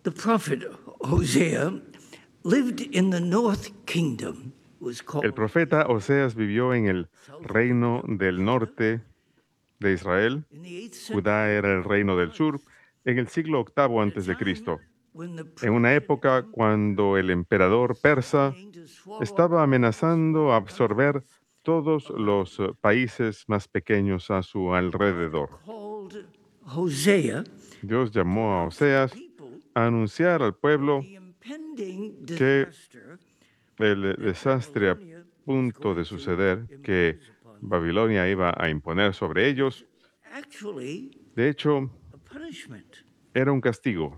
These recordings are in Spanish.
The prophet Hosea lived in the north kingdom. El profeta Oseas vivió en el reino del norte de Israel. Judá era el reino del sur en el siglo VIII antes de Cristo, en una época cuando el emperador persa estaba amenazando absorber todos los países más pequeños a su alrededor. Dios llamó a Oseas a anunciar al pueblo que el desastre a punto de suceder, que Babilonia iba a imponer sobre ellos, de hecho, era un castigo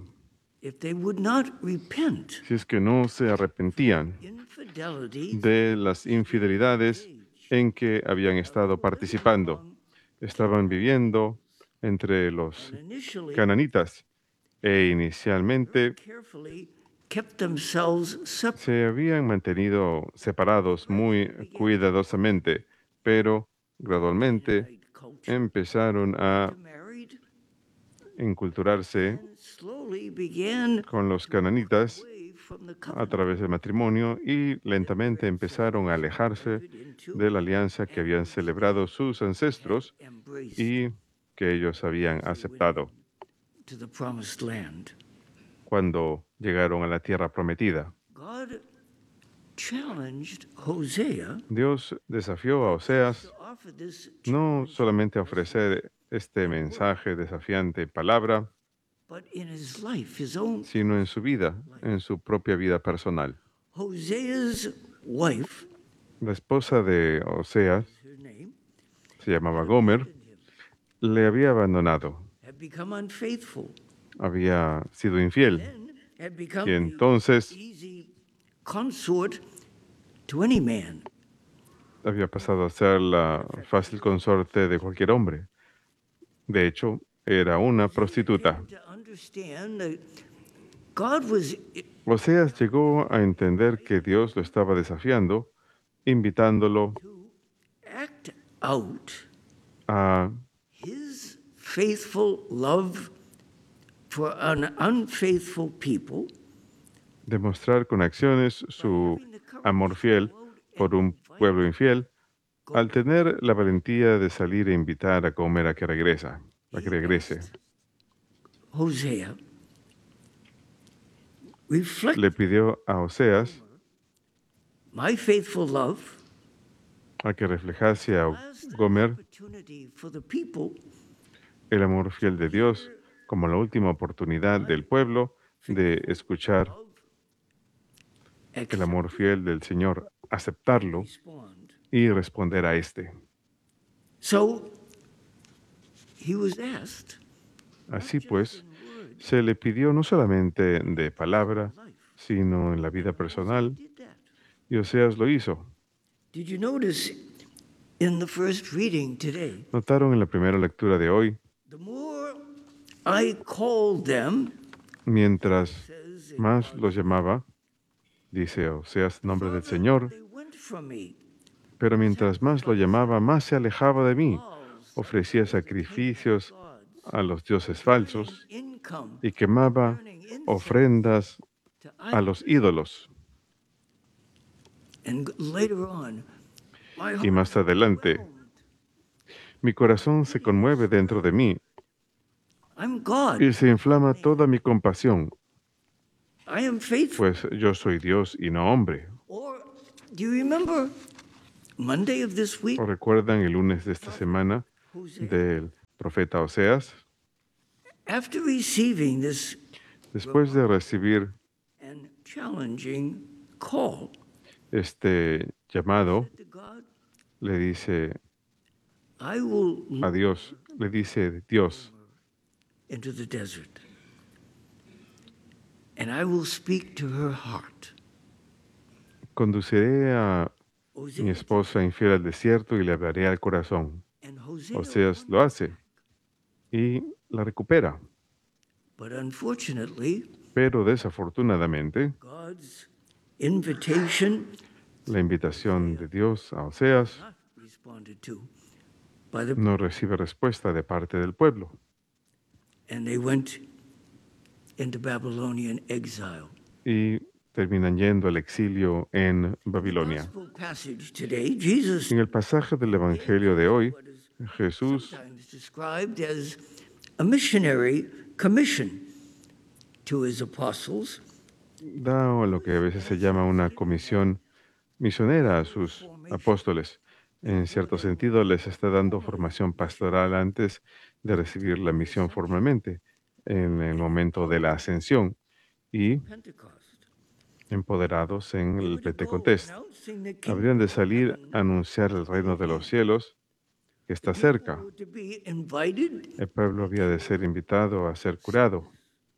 si es que no se arrepentían de las infidelidades en que habían estado participando. Estaban viviendo entre los cananitas e inicialmente se habían mantenido separados muy cuidadosamente, pero gradualmente empezaron a enculturarse con los cananitas a través del matrimonio y lentamente empezaron a alejarse de la alianza que habían celebrado sus ancestros y que ellos habían aceptado cuando llegaron a la tierra prometida. Dios desafió a Oseas no solamente a ofrecer este mensaje desafiante palabra, sino en su vida, en su propia vida personal. La esposa de Oseas, se llamaba Gomer, le había abandonado, había sido infiel, y entonces había pasado a ser la fácil consorte de cualquier hombre. De hecho, era una prostituta. Oseas llegó a entender que Dios lo estaba desafiando, invitándolo a demostrar con acciones su amor fiel por un pueblo infiel, al tener la valentía de salir e invitar a Gomer a que regrese. Le pidió a Oseas a que reflejase a Gomer el amor fiel de Dios como la última oportunidad del pueblo de escuchar el amor fiel del Señor, aceptarlo y responder a este. Así pues, se le pidió no solamente de palabra, sino en la vida personal, y Oseas lo hizo. Notaron en la primera lectura de hoy, mientras más los llamaba, dice Oseas, nombre del Señor, pero mientras más lo llamaba, más se alejaba de mí. Ofrecía sacrificios a los dioses falsos y quemaba ofrendas a los ídolos. Y más adelante, mi corazón se conmueve dentro de mí y se inflama toda mi compasión, pues yo soy Dios y no hombre. ¿O recuerdan el lunes de esta semana del profeta Oseas? Después de recibir este llamado, le dice a Dios, le dice Dios, conduciré a mi esposa infiel al desierto y le hablaré al corazón. Oseas lo hace y la recupera. Pero desafortunadamente, la invitación de Dios a Oseas no recibe respuesta de parte del pueblo. into Babylonian exile. y terminan yendo al exilio en In the Babilonia. gospel passage today, Jesus En el pasaje del Evangelio de hoy, what is Jesús sometimes described as a missionary commission to his apostles da lo que a veces se llama una comisión misionera a sus apóstoles. En cierto sentido, les está dando formación pastoral antes de recibir la misión formalmente, en el momento de la ascensión y Pentecost. empoderados en They el were to go Pentecostés. announcing the Habrían de kingdom of salir heaven. a anunciar el reino de los cielos que está People cerca. were to be invited. El pueblo había de ser invitado a ser curado,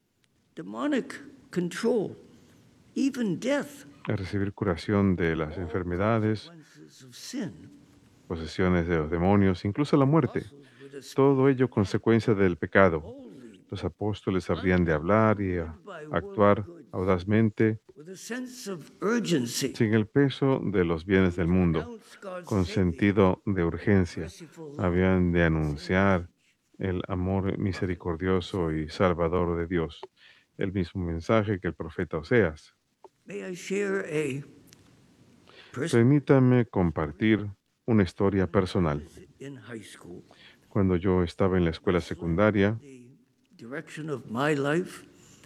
Demonic control, even death, a recibir curación de las enfermedades, consequences of sin. posesiones de los demonios, incluso la muerte. Apostles were to speak Todo ello consecuencia del pecado. boldly, Los apóstoles habrían de hablar y actuar audazmente, with a sense of urgency. sin el peso de los bienes del mundo, Announce God's con saving, sentido de urgencia. merciful love. Habían de anunciar el amor misericordioso y salvador de Dios, el mismo mensaje que el profeta Oseas. May I share a personal Permítame compartir una historia personal. in high school? Cuando yo estaba en la escuela secundaria, The direction of my life,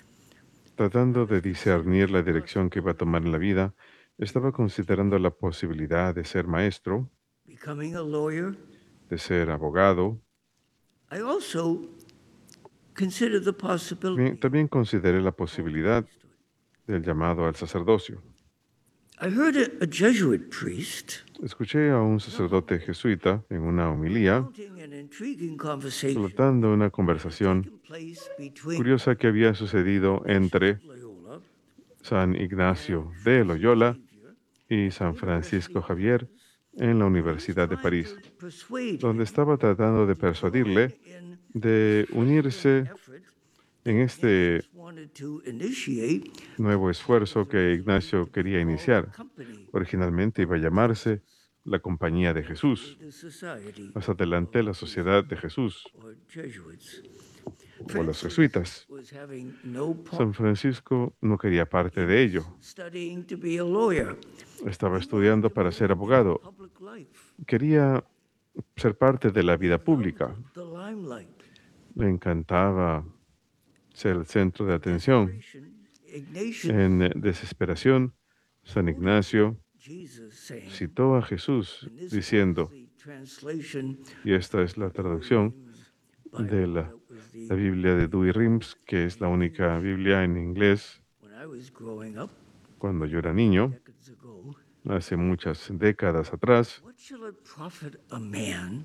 tratando de discernir la dirección que iba a tomar en la vida, estaba considerando la posibilidad de ser maestro, becoming a lawyer. de ser abogado. I also considered the possibility. También consideré la posibilidad del llamado al sacerdocio. I heard a Jesuit priest Escuché a un sacerdote jesuita en una homilía recounting an intriguing conversation relatando una conversación taking place between curiosa que había sucedido entre Loyola San Ignacio de Loyola y San Francisco Javier en la Universidad de París, to persuade donde estaba tratando de persuadirle in de unirse effort en este wanted to initiate nuevo esfuerzo que Ignacio quería iniciar. company Originalmente iba a llamarse la Compañía de Jesús, the society más adelante la Sociedad de Jesús or Jesuits. o los jesuitas. Was having no part San Francisco no quería parte de ello. studying to be a lawyer. Estaba estudiando para ser abogado. Public life, Quería ser parte de la vida pública. the limelight. Le encantaba ser el centro de atención. Ignatius, En desesperación, San Ignacio Jesus saying, citó a Jesús and this diciendo, was the translation y esta es la traducción de la that was the Biblia de Douay-Rheims, que es la única Biblia en inglés when I was growing up cuando yo era niño, decades ago. hace muchas décadas atrás. What shall it profit a man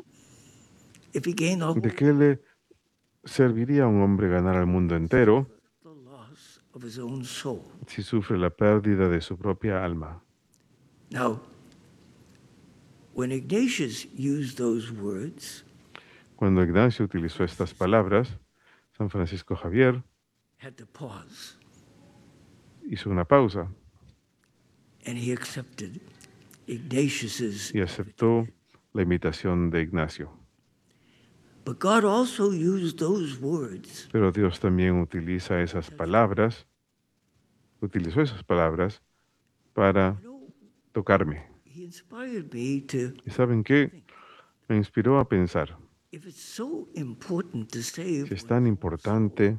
if he gain the ¿De whole qué le serviría a un hombre ganar al mundo entero the loss of his own soul? si sufre la pérdida de su propia alma? Now, when Ignatius used those words, Cuando Ignacio utilizó estas palabras, San Francisco Javier had to pause, hizo una pausa and he accepted Ignatius's. y aceptó la invitación de Ignacio. But God also used those words Pero Dios también utiliza esas palabras, utilizó esas palabras para tocarme. He inspired me to, ¿Y saben qué? Me inspiró a pensar, if it's so important to save si es tan importante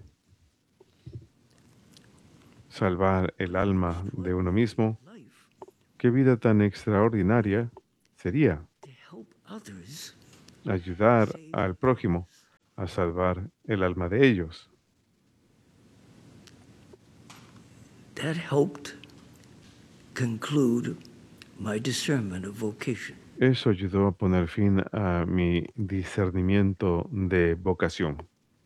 salvar el alma de uno mismo, life, qué vida tan extraordinaria sería to help others, ayudar al prójimo a salvar el alma de ellos. that helped conclude my discernment of vocation. Eso ayudó a poner fin a mi discernimiento de vocación.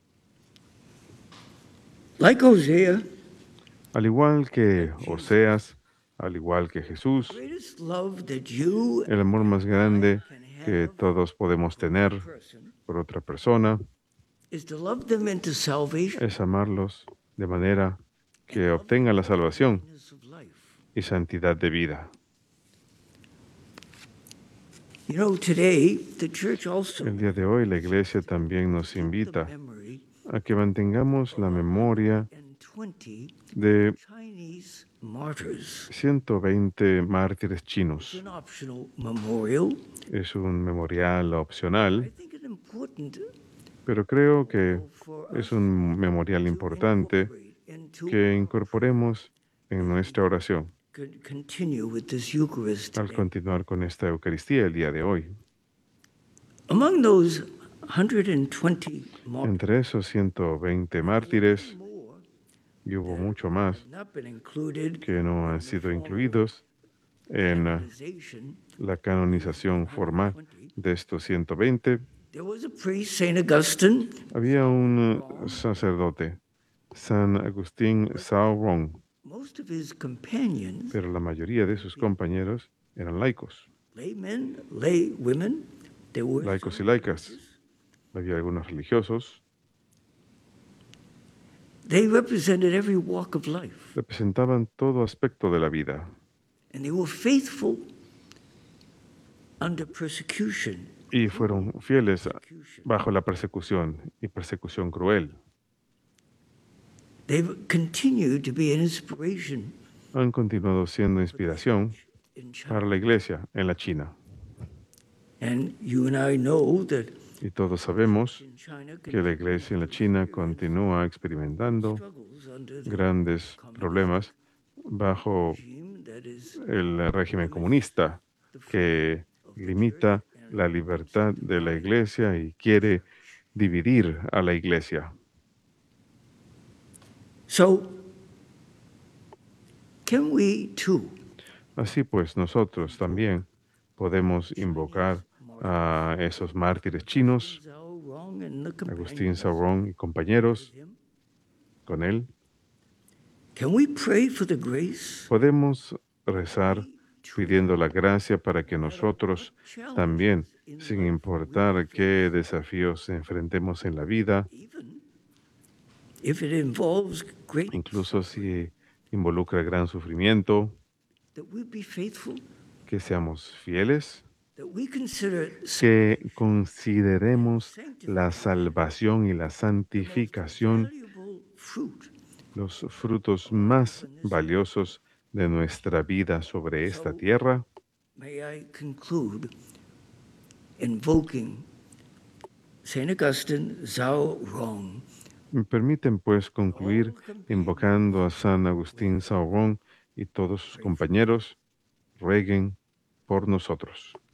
Like Hosea, Al igual que Oseas, al igual que Jesús, greatest love that you el amor más grande que todos podemos tener person por otra persona is to love them into salvation es amarlos de manera que obtengan la salvación of life. y santidad de vida. You know, today the church also El día de hoy la Iglesia también nos invita memory a que mantengamos la memoria and de Chinese martyrs. 120 mártires It's chinos. an optional memorial. Es un memorial I opcional, think it's important pero creo que for es us un memorial to importante incorporate into que incorporemos en nuestra oración continue with this Eucharist al today. continuar con esta Eucaristía el día de hoy. Among those 120 martyrs, Entre esos 120 mártires, more y hubo mucho más have not been included que no han sido incluidos en canonization. la canonización formal de estos 120. There was a priest, Saint Augustine, Había un sacerdote, San Agustín Sauron, most of his companions, pero la mayoría de sus compañeros eran laicos, laymen, lay women, they were laicos y laicas. Había algunos religiosos, they represented every walk of life, representaban todo aspecto de la vida and they were faithful under persecution. y fueron fieles bajo la persecución y persecución cruel. They've continued to be an inspiration Han continuado siendo inspiración in China. para la iglesia en la China. And you and I know that Y todos sabemos in China que la iglesia en la China continúa experimentando struggles under the grandes problemas bajo regime that is el régimen comunista que limita la libertad de la iglesia y quiere dividir a la iglesia. so. Can we too Así pues, nosotros también podemos invocar a esos mártires chinos, Zhao Rong and the Agustín companions Sauron y compañeros, with him? con él. Can we pray for the grace Podemos rezar pidiendo la gracia para que nosotros también, sin importar qué desafíos enfrentemos en la vida, even if it involves great, incluso si involucra gran sufrimiento, that we be faithful, que seamos fieles, that we consider que consideremos la salvación y la santificación valuable fruit los frutos más valiosos de nuestra vida sobre esta tierra. May I conclude invoking Saint Augustine, Zhao Rong, Me permiten pues concluir invocando a San Agustín Sauron y todos sus compañeros, rueguen por nosotros.